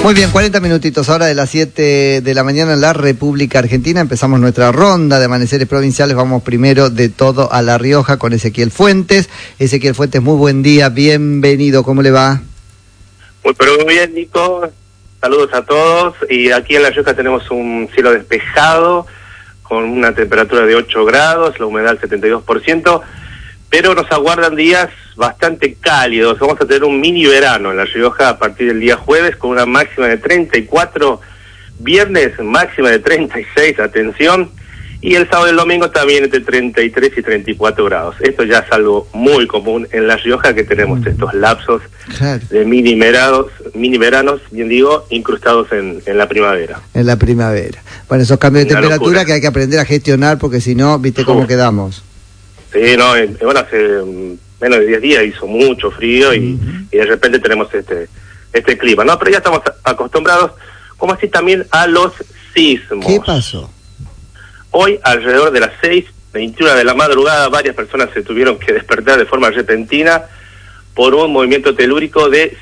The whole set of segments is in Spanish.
Muy bien, 40 minutitos, ahora de las 7 de la mañana en la República Argentina. Empezamos nuestra ronda de amaneceres provinciales. Vamos primero de todo a La Rioja con Ezequiel Fuentes. Ezequiel Fuentes, muy buen día, bienvenido, ¿cómo le va? Muy bien, Nico. Saludos a todos. Y aquí en La Rioja tenemos un cielo despejado con una temperatura de 8 grados, la humedad al 72%, pero nos aguardan días bastante cálidos. Vamos a tener un mini verano en La Rioja a partir del día jueves con una máxima de 34, viernes máxima de 36, atención, y el sábado y el domingo también entre 33 y 34 grados. Esto ya es algo muy común en La Rioja, que tenemos estos lapsos de mini veranos, bien digo, incrustados en la primavera. En la primavera. Bueno, esos cambios de Una temperatura locura que hay que aprender a gestionar, porque si no, viste cómo quedamos. Sí, no, bueno, hace menos de 10 días hizo mucho frío y de repente tenemos este clima, ¿no? Pero ya estamos acostumbrados, como así también a los sismos. ¿Qué pasó? Hoy, alrededor de las 6:21 de la madrugada, varias personas se tuvieron que despertar de forma repentina por un movimiento telúrico de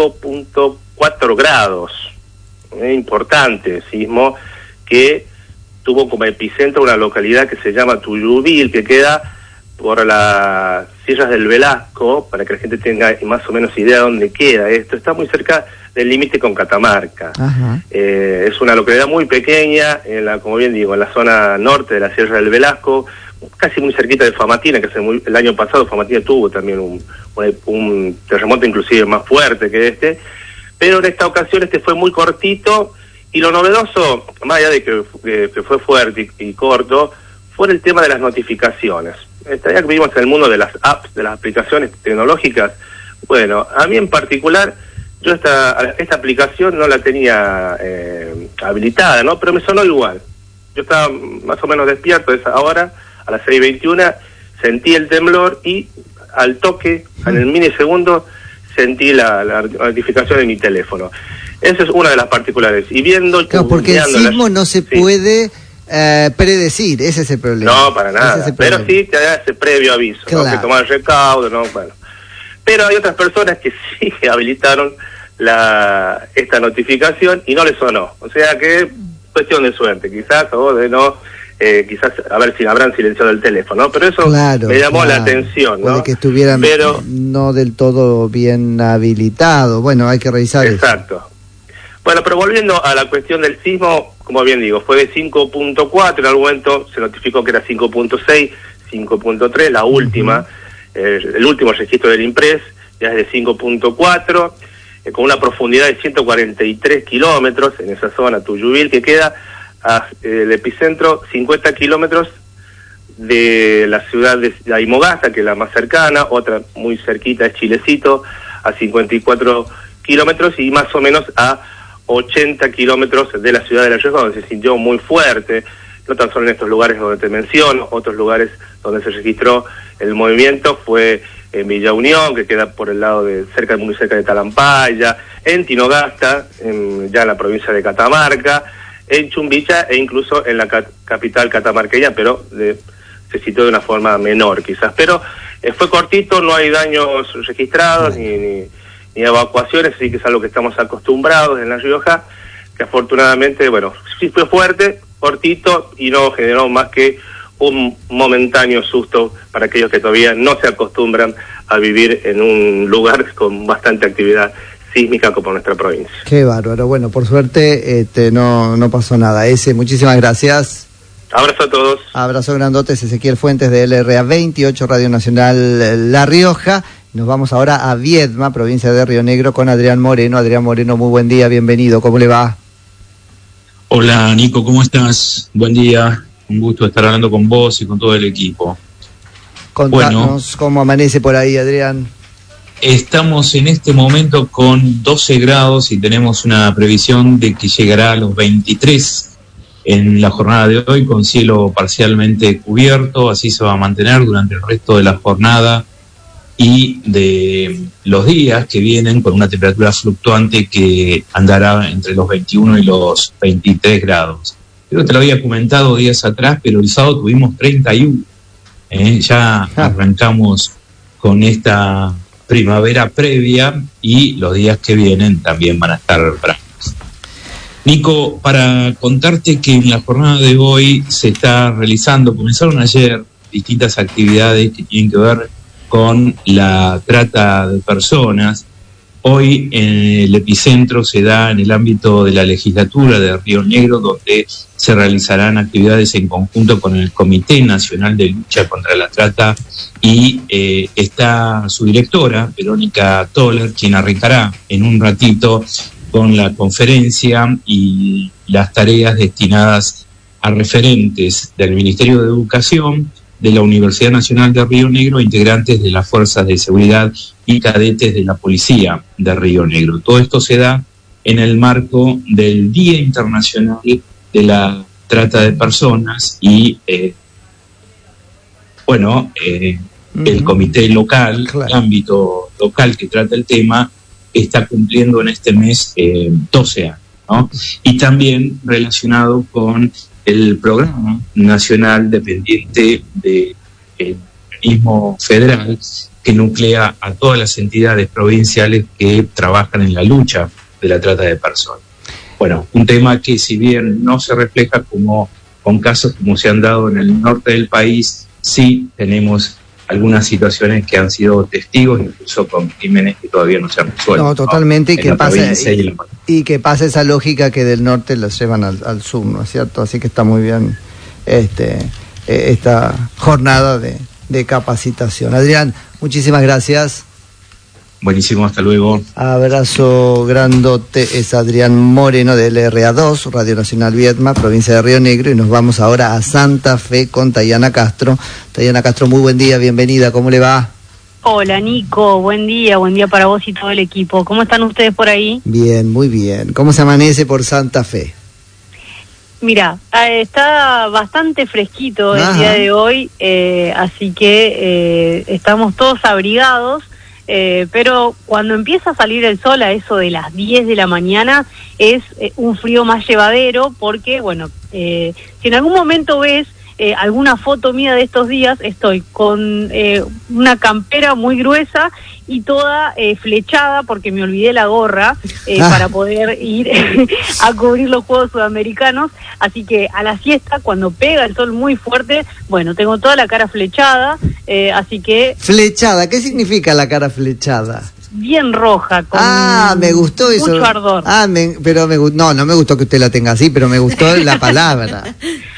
5.4 grados. Importante sismo que tuvo como epicentro una localidad que se llama Tuyubil, que queda por las Sierras del Velasco, para que la gente tenga más o menos idea de dónde queda esto. Está muy cerca del límite con Catamarca. Es una localidad muy pequeña, como bien digo, en la zona norte de la Sierra del Velasco, casi muy cerquita de Famatina, que el año pasado Famatina tuvo también un terremoto inclusive más fuerte que este, pero en esta ocasión fue muy cortito, y lo novedoso, más allá de que fue fuerte y corto, fue el tema de las notificaciones. Ya que vivimos en el mundo de las apps, de las aplicaciones tecnológicas, bueno, a mí en particular, yo esta aplicación no la tenía habilitada, ¿no? Pero me sonó igual. Yo estaba más o menos despierto a esa hora, a las 6:21, sentí el temblor y al toque, en el milisegundo, sentí la notificación de mi teléfono. Esa es una de las particulares. Y viendo... Claro, porque el sismo no se puede predecir, ese es el problema. No, para nada, pero sí te da ese previo aviso, claro, ¿no? Que tomar recaudo, ¿no? Bueno. Pero hay otras personas que sí habilitaron esta notificación y no les sonó. O sea que cuestión de suerte, quizás, o de no, quizás a ver si habrán silenciado el teléfono, ¿no? Pero eso me llamó la atención, ¿no? Puede que estuvieran no del todo bien habilitado. Bueno, hay que revisar eso. Exacto. Bueno, pero volviendo a la cuestión del sismo, como bien digo, fue de 5.4, en algún momento se notificó que era 5.6, 5.3, la última, el último registro del INPRES ya es de 5.4, con una profundidad de 143 kilómetros en esa zona, Tuyubil, que queda el epicentro 50 kilómetros de la ciudad de Aymogasta, que es la más cercana. Otra muy cerquita es Chilecito, a 54 kilómetros, y más o menos a 80 kilómetros de la ciudad de La Rioja, donde se sintió muy fuerte, no tan solo en estos lugares donde te menciono. Otros lugares donde se registró el movimiento fue en Villa Unión, que queda por el lado muy cerca de Talampaya, en Tinogasta, ya en la provincia de Catamarca, en Chumbicha e incluso en la capital catamarqueña, pero se situó de una forma menor quizás. Pero fue cortito, no hay daños registrados ni evacuaciones, así que es algo que estamos acostumbrados en La Rioja, que afortunadamente, bueno, sí fue fuerte, cortito, y no generó más que un momentáneo susto para aquellos que todavía no se acostumbran a vivir en un lugar con bastante actividad sísmica como nuestra provincia. Qué bárbaro. Bueno, por suerte no pasó nada. Muchísimas gracias. Abrazo a todos. Abrazo grandote, Ezequiel Fuentes de LRA 28, Radio Nacional La Rioja. Nos vamos ahora a Viedma, provincia de Río Negro, con Adrián Moreno. Adrián Moreno, muy buen día, bienvenido. ¿Cómo le va? Hola, Nico, ¿cómo estás? Buen día. Un gusto estar hablando con vos y con todo el equipo. Contanos cómo amanece por ahí, Adrián. Estamos en este momento con 12 grados y tenemos una previsión de que llegará a los 23 en la jornada de hoy, con cielo parcialmente cubierto. Así se va a mantener durante el resto de la jornada y de los días que vienen, con una temperatura fluctuante que andará entre los 21 y los 23 grados. Creo que te lo había comentado días atrás, pero el sábado tuvimos 31. Ya arrancamos con esta primavera previa y los días que vienen también van a estar bravos. Nico, para contarte que en la jornada de hoy comenzaron ayer distintas actividades que tienen que ver con la trata de personas. Hoy el epicentro se da en el ámbito de la legislatura de Río Negro, donde se realizarán actividades en conjunto con el Comité Nacional de Lucha contra la Trata y está su directora, Verónica Toller, quien arrancará en un ratito con la conferencia y las tareas destinadas a referentes del Ministerio de Educación, de la Universidad Nacional de Río Negro, integrantes de las Fuerzas de Seguridad y cadetes de la Policía de Río Negro. Todo esto se da en el marco del Día Internacional de la Trata de Personas y, el comité local, claro, el ámbito local que trata el tema, está cumpliendo en este mes 12 años, ¿no? Y también relacionado con el Programa Nacional Dependiente del Organismo Federal, que nuclea a todas las entidades provinciales que trabajan en la lucha de la trata de personas. Bueno, un tema que, si bien no se refleja con casos como se han dado en el norte del país, sí tenemos algunas situaciones que han sido testigos, incluso con crímenes que todavía no se han resuelto. No, totalmente, ¿no? Y que pasa esa lógica que del norte los llevan al sur, ¿no es cierto? Así que está muy bien esta jornada de capacitación. Adrián, muchísimas gracias. Buenísimo, hasta luego. Abrazo grandote, es Adrián Moreno del RA2, Radio Nacional Viedma, provincia de Río Negro, y nos vamos ahora a Santa Fe con Tayana Castro. Tayana Castro, muy buen día, bienvenida, ¿cómo le va? Hola Nico, buen día para vos y todo el equipo. ¿Cómo están ustedes por ahí? Bien, muy bien. ¿Cómo se amanece por Santa Fe? Mira, está bastante fresquito el día de hoy, así que estamos todos abrigados. Pero cuando empieza a salir el sol a eso de las 10 de la mañana es un frío más llevadero, porque si en algún momento ves alguna foto mía de estos días, estoy con una campera muy gruesa y toda flechada porque me olvidé la gorra para poder ir a cubrir los Juegos Sudamericanos, así que a la siesta, cuando pega el sol muy fuerte, tengo toda la cara flechada, así que... ¿Flechada? ¿Qué significa la cara flechada? Bien roja, con me gustó eso. Mucho ardor. No me gustó que usted la tenga así, pero me gustó la palabra.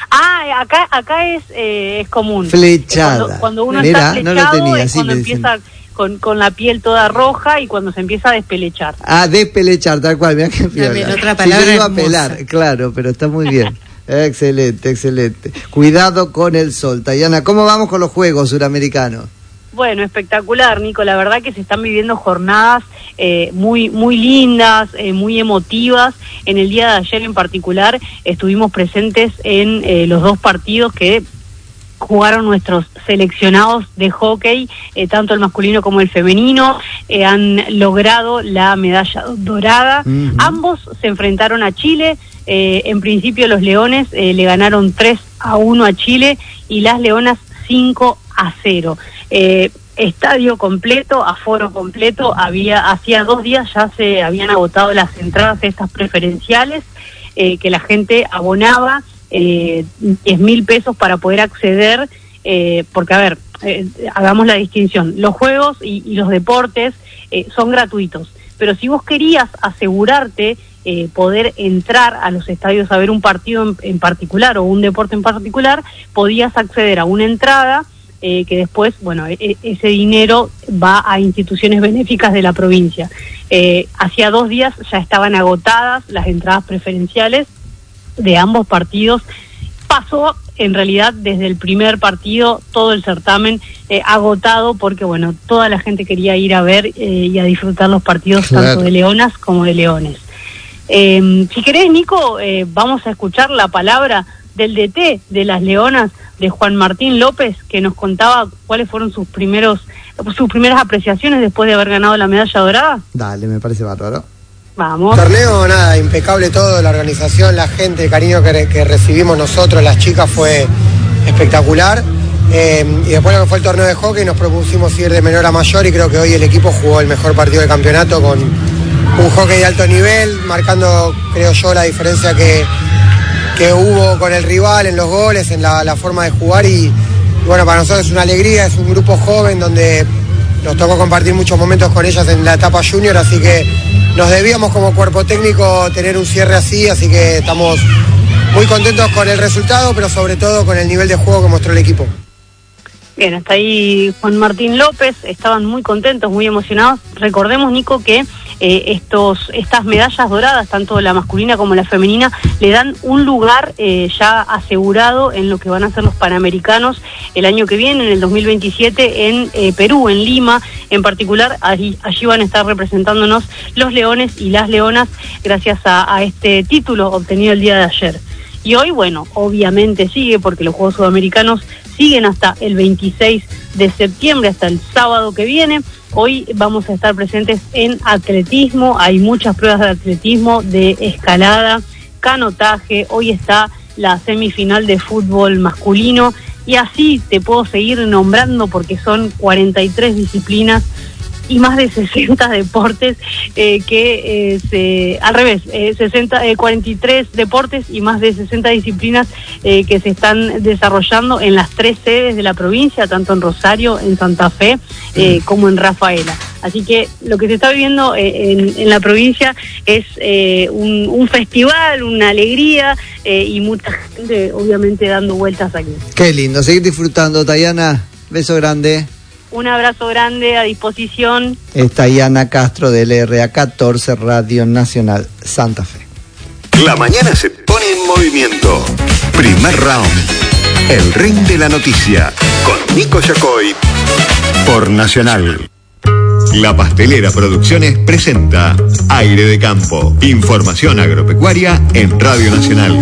Acá es común. Flechada. Cuando uno está flechado, no lo tenía, es cuando empieza con la piel toda roja y cuando se empieza a despelechar. Despelechar, tal cual, mirá qué fiola. Otra palabra sí, iba a pelar, claro, pero está muy bien. Excelente. Cuidado con el sol. Tayana, ¿cómo vamos con los Juegos Suramericanos? Bueno, espectacular, Nico. La verdad que se están viviendo jornadas muy lindas, muy emotivas. En el día de ayer en particular estuvimos presentes en los dos partidos que jugaron nuestros seleccionados de hockey, tanto el masculino como el femenino. Han logrado la medalla dorada. Uh-huh. Ambos se enfrentaron a Chile. En principio los leones le ganaron 3-1 a Chile y las leonas 5-0. Estadio completo, aforo completo. Hacía 2 días ya se habían agotado las entradas estas preferenciales, que la gente abonaba 10.000 pesos para poder acceder, porque hagamos la distinción, los juegos y los deportes son gratuitos, pero si vos querías asegurarte poder entrar a los estadios a ver un partido en particular o un deporte en particular, podías acceder a una entrada que después, ese dinero va a instituciones benéficas de la provincia. Hacía 2 días ya estaban agotadas las entradas preferenciales de ambos partidos. Pasó en realidad desde el primer partido todo el certamen agotado, porque toda la gente quería ir a ver y a disfrutar los partidos, claro, tanto de leonas como de leones. Si querés, Nico, vamos a escuchar la palabra del DT de las leonas, de Juan Martín López, que nos contaba cuáles fueron sus primeras apreciaciones después de haber ganado la medalla dorada. Dale, me parece bárbaro. Vamos. Torneo, impecable todo, la organización, la gente, el cariño que recibimos nosotros, las chicas, fue espectacular. Y después lo que fue el torneo de hockey, nos propusimos ir de menor a mayor y creo que hoy el equipo jugó el mejor partido del campeonato con un hockey de alto nivel, marcando, creo yo, la diferencia que hubo con el rival en los goles, en la forma de jugar y bueno, para nosotros es una alegría, es un grupo joven donde nos tocó compartir muchos momentos con ellas en la etapa junior, así que nos debíamos como cuerpo técnico tener un cierre así que estamos muy contentos con el resultado, pero sobre todo con el nivel de juego que mostró el equipo. Bien, hasta ahí Juan Martín López, estaban muy contentos, muy emocionados. Recordemos, Nico, que estas medallas doradas, tanto la masculina como la femenina, le dan un lugar ya asegurado en lo que van a ser los Panamericanos el año que viene, en el 2027, en Perú, en Lima. En particular, allí van a estar representándonos los leones y las leonas gracias a este título obtenido el día de ayer. Y hoy, bueno, obviamente sigue, porque los Juegos Sudamericanos siguen hasta el 26 de septiembre, hasta el sábado que viene. Hoy vamos a estar presentes en atletismo, hay muchas pruebas de atletismo, de escalada, canotaje, hoy está la semifinal de fútbol masculino, y así te puedo seguir nombrando porque son 43 disciplinas y más de 60 deportes 43 deportes y más de 60 disciplinas que se están desarrollando en las 3 sedes de la provincia, tanto en Rosario, en Santa Fe, como en Rafaela. Así que lo que se está viviendo en la provincia es un festival, una alegría y mucha gente obviamente dando vueltas aquí. Qué lindo, seguir disfrutando, Tayana, beso grande. Un abrazo grande, a disposición. Es Tayana Castro del LRA14 Radio Nacional Santa Fe. La mañana se pone en movimiento. Primer round. El ring de la noticia. Con Nico Yacoy. Por Nacional. La Pastelera Producciones presenta Aire de Campo. Información agropecuaria en Radio Nacional.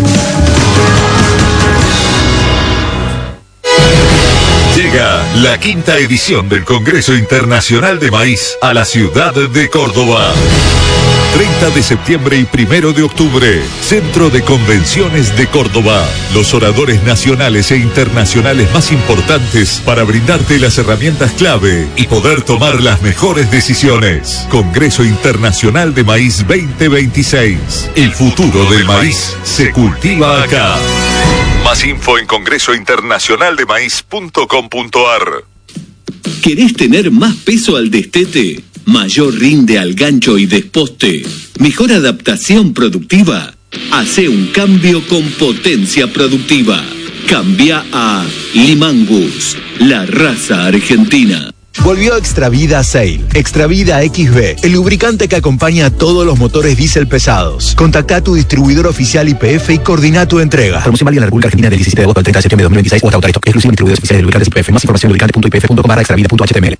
Llega la 5ª edición del Congreso Internacional de Maíz a la ciudad de Córdoba. 30 de septiembre y 1 de octubre, Centro de Convenciones de Córdoba. Los oradores nacionales e internacionales más importantes para brindarte las herramientas clave y poder tomar las mejores decisiones. Congreso Internacional de Maíz 2026. El futuro del maíz se cultiva acá. Más info en congresointernacionaldemaíz.com.ar. ¿Querés tener más peso al destete? ¿Mayor rinde al gancho y desposte? ¿Mejor adaptación productiva? Hace un cambio con potencia productiva. Cambia a Limangus, la raza argentina. Volvió Extravida Sail, Extravida XB, el lubricante que acompaña a todos los motores diésel pesados. Contacta a tu distribuidor oficial YPF y coordina tu entrega. Promoción válida en la República Argentina del 17 de agosto al 30 de septiembre de 2026 o hasta autorizado. Exclusivo en distribuidores oficiales de lubricantes YPF. Más información en lubricante.ypf.com/extravida.html.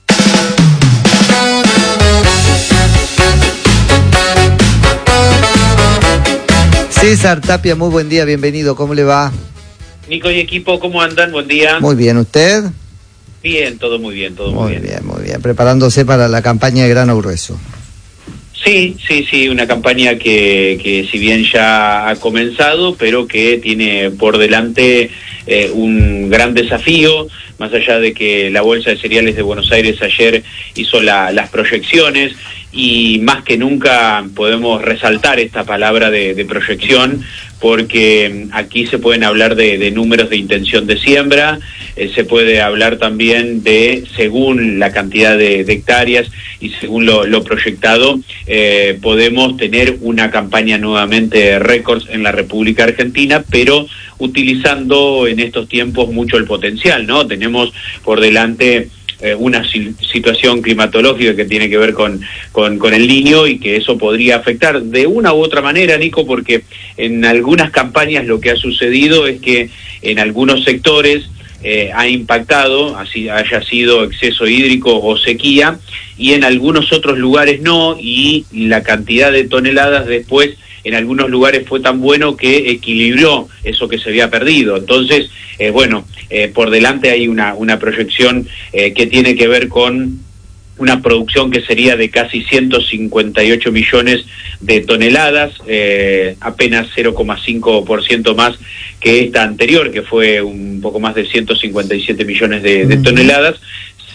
César Tapia, muy buen día, bienvenido, ¿cómo le va? Nico y equipo, ¿cómo andan? Buen día. Muy bien, ¿usted? Bien, todo muy bien, todo muy bien. Muy bien, preparándose para la campaña de grano grueso. Sí, una campaña que si bien ya ha comenzado, pero que tiene por delante un gran desafío, más allá de que la Bolsa de Cereales de Buenos Aires ayer hizo las proyecciones, y más que nunca podemos resaltar esta palabra de proyección, porque aquí se pueden hablar de números de intención de siembra, se puede hablar también de, según la cantidad de hectáreas y según lo proyectado, podemos tener una campaña nuevamente récords en la República Argentina, pero utilizando en estos tiempos mucho el potencial, ¿no? Tenemos por delante una situación climatológica que tiene que ver con el Niño, y que eso podría afectar de una u otra manera, Nico, porque en algunas campañas lo que ha sucedido es que en algunos sectores ha impactado, así haya sido exceso hídrico o sequía, y en algunos otros lugares no, y la cantidad de toneladas después en algunos lugares fue tan bueno que equilibró eso que se había perdido. Entonces, por delante hay una proyección que tiene que ver con una producción que sería de casi 158 millones de toneladas, apenas 0,5% más que esta anterior, que fue un poco más de 157 millones de toneladas.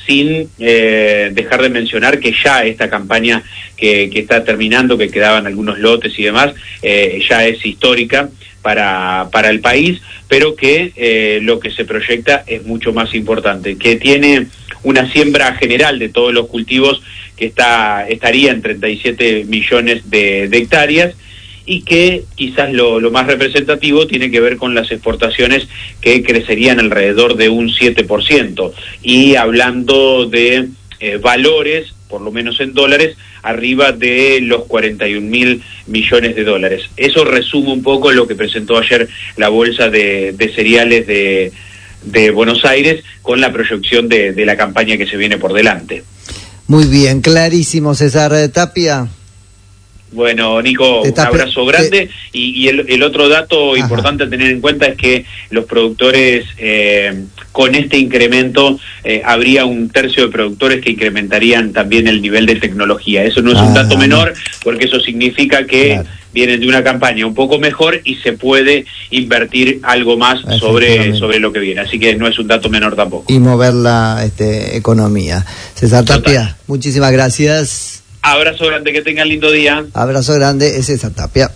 sin dejar de mencionar que ya esta campaña que está terminando, que quedaban algunos lotes y demás, ya es histórica para el país, pero que lo que se proyecta es mucho más importante, que tiene una siembra general de todos los cultivos que estaría en 37 millones de hectáreas, y que quizás lo más representativo tiene que ver con las exportaciones, que crecerían alrededor de un 7%, y hablando de valores, por lo menos en dólares, arriba de los 41.000 millones de dólares. Eso resume un poco lo que presentó ayer la Bolsa de Cereales de Buenos Aires, con la proyección de la campaña que se viene por delante. Muy bien, clarísimo, César Tapia. Bueno, Nico, un abrazo grande. Y el otro dato importante a tener en cuenta es que los productores, con este incremento, habría un tercio de productores que incrementarían también el nivel de tecnología. Eso no es un dato menor, porque eso significa que vienen de una campaña un poco mejor y se puede invertir algo más sobre lo que viene. Así que no es un dato menor tampoco. Y mover la economía. César Tapia, muchísimas gracias. Abrazo grande, que tengan lindo día. Abrazo grande, es César Tapia.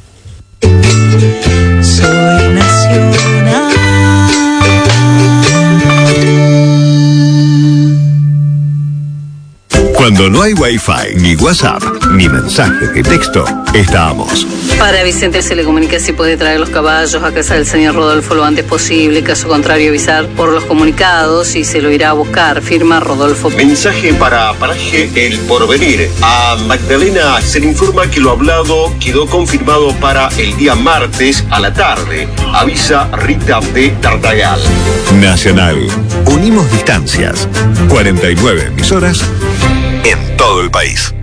Soy nacional. Cuando no hay Wi-Fi, ni WhatsApp, ni mensaje de texto, estamos. Para Vicente se le comunica si puede traer los caballos a casa del señor Rodolfo lo antes posible. Caso contrario, avisar por los comunicados y se lo irá a buscar. Firma Rodolfo. Mensaje para Paraje El Porvenir. A Magdalena se le informa que lo hablado quedó confirmado para el día martes a la tarde. Avisa Rita de Tartagal. Nacional. Unimos distancias. 49 emisoras en todo el país.